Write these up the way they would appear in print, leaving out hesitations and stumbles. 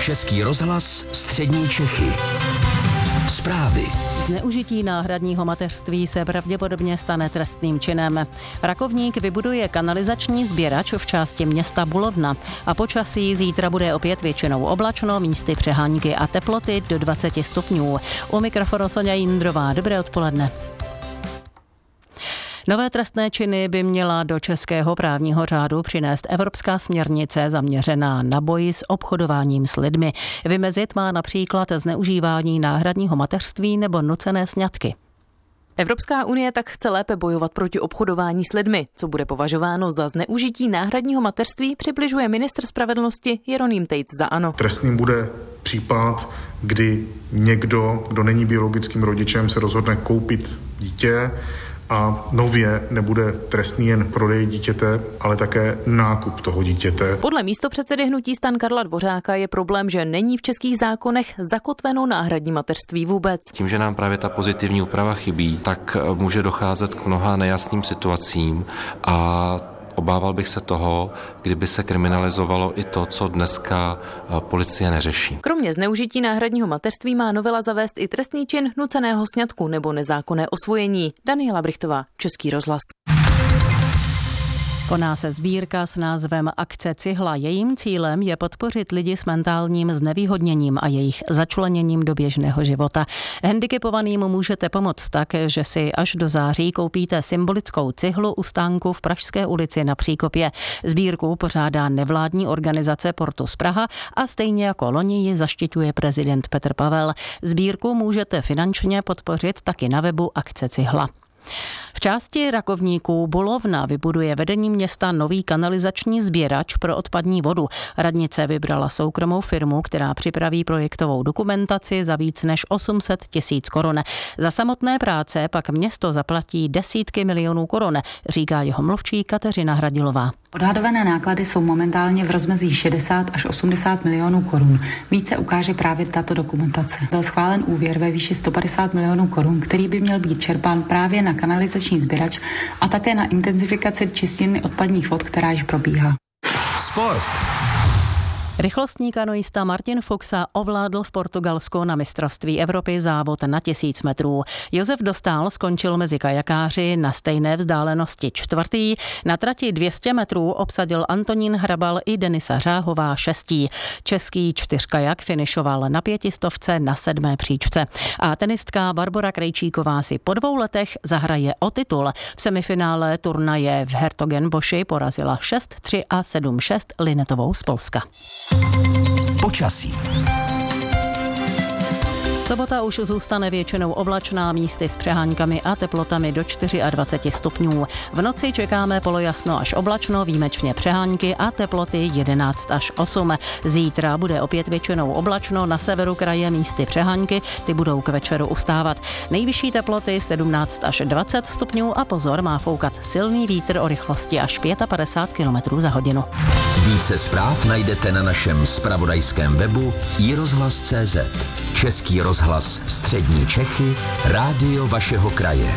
Český rozhlas Střední Čechy. Zprávy. Zneužití náhradního mateřství se pravděpodobně stane trestným činem. Rakovník vybuduje kanalizační sběrač v části města Bulovna a počasí zítra bude opět většinou oblačno, místy přehánky a teploty do 20 stupňů. U mikrofonu Sonja Jindrová, dobré odpoledne. Nové trestné činy by měla do českého právního řádu přinést evropská směrnice zaměřená na boj s obchodováním s lidmi. Vymezit má například zneužívání náhradního mateřství nebo nucené sňatky. Evropská unie tak chce lépe bojovat proti obchodování s lidmi. Co bude považováno za zneužití náhradního mateřství, přibližuje ministr spravedlnosti Jeroným Tejc za ANO. Trestným bude případ, kdy někdo, kdo není biologickým rodičem, se rozhodne koupit dítě a nově nebude trestný jen prodej dítěte, ale také nákup toho dítěte. Podle místopředsedy hnutí STAN Karla Dvořáka je problém, že není v českých zákonech zakotveno náhradní mateřství vůbec. Tím, že nám právě ta pozitivní úprava chybí, tak může docházet k mnoha nejasným situacím a obával bych se toho, kdyby se kriminalizovalo i to, co dneska policie neřeší. Kromě zneužití náhradního mateřství má novela zavést i trestný čin nuceného sňatku nebo nezákonné osvojení. Daniela Brichtová, Český rozhlas. Koná se sbírka s názvem Akce Cihla. Jejím cílem je podpořit lidi s mentálním znevýhodněním a jejich začleněním do běžného života. Handicapovaným můžete pomoct tak, že si až do září koupíte symbolickou cihlu u stánku v Pražské ulici na Příkopě. Sbírku pořádá nevládní organizace Portus Praha a stejně jako loni ji zaštiťuje prezident Petr Pavel. Sbírku můžete finančně podpořit taky na webu Akce Cihla. V části Rakovníků Bulovna vybuduje vedení města nový kanalizační sběrač pro odpadní vodu. Radnice vybrala soukromou firmu, která připraví projektovou dokumentaci za víc než 800 000 korun. Za samotné práce pak město zaplatí desítky milionů korun, říká jeho mluvčí Kateřina Hradilová. Odhadované náklady jsou momentálně v rozmezí 60 až 80 milionů korun. Více ukáže právě tato dokumentace. Byl schválen úvěr ve výši 150 milionů korun, který by měl být čerpán právě na kanalizační sběrač a také na intenzifikaci čistírny odpadních vod, která již probíhá. Sport. Rychlostní kanoista Martin Fuxa ovládl v Portugalsku na mistrovství Evropy závod na 1000 metrů. Josef Dostál skončil mezi kajakáři na stejné vzdálenosti čtvrtý. Na trati 200 metrů obsadil Antonín Hrabal i Denisa Řáhová šestí. Český čtyřkajak finišoval na 500 na 7. příčce. A tenistka Barbora Krejčíková si po 2 letech zahraje o titul. V semifinále turnaje v Hertogenboši porazila 6-3 a 7-6 Linetovou z Polska. Počasí. Sobota už zůstane většinou oblačná, místy s přeháňkami a teplotami do 24 stupňů. V noci čekáme polojasno až oblačno, výjimečně přehánky a teploty 11 až 8. Zítra bude opět většinou oblačno, na severu kraje místy přehánky, ty budou k večeru ustávat. Nejvyšší teploty 17 až 20 stupňů a pozor, má foukat silný vítr o rychlosti až 55 km za hodinu. Více zpráv najdete na našem zpravodajském webu iRozhlas.cz. Český rozhlas Střední Čechy, rádio vašeho kraje.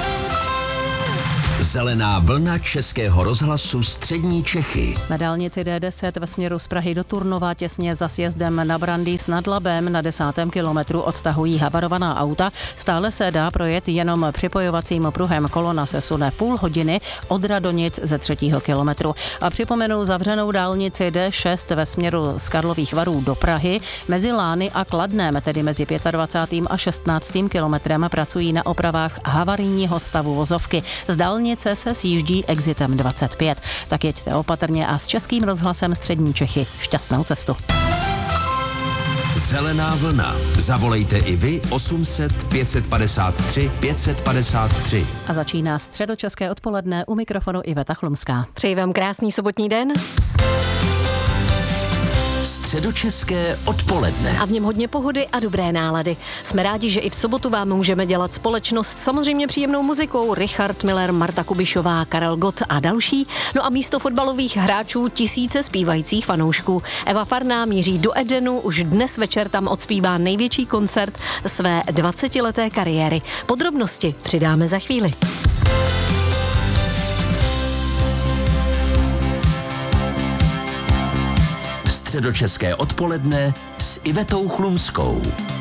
Zelená vlna Českého rozhlasu Střední Čechy. Na dálnici D10 ve směru z Prahy do Turnova těsně za sjezdem na Brandýs nad Labem na 10. kilometru odtahují havarovaná auta. Stále se dá projet jenom připojovacím pruhem. Kolona se sune půl hodiny od Radonic ze 3. kilometru. A připomenu zavřenou dálnici D6 ve směru z Karlových Varů do Prahy. Mezi Lány a Kladnem, tedy mezi 25. a 16. kilometrem, pracují na opravách havarijního stavu vozovky. Z dálnice se sjíždí exitem 25. Tak jeďte opatrně a s Českým rozhlasem Střední Čechy šťastnou cestu. Zelená vlna. Zavolejte i vy 800 553 553. A začíná středočeské odpoledne, u mikrofonu Iveta Chlumská. Přeji vám krásný sobotní den. Středočeské odpoledne. A v něm hodně pohody a dobré nálady. Jsme rádi, že i v sobotu vám můžeme dělat společnost samozřejmě příjemnou muzikou. Richard Miller, Marta Kubišová, Karel Gott a další. No a místo fotbalových hráčů tisíce zpívajících fanoušků. Eva Farná míří do Edenu, už dnes večer tam odspívá největší koncert své 20leté kariéry. Podrobnosti přidáme za chvíli. Středočeské odpoledne s Ivetou Chlumskou.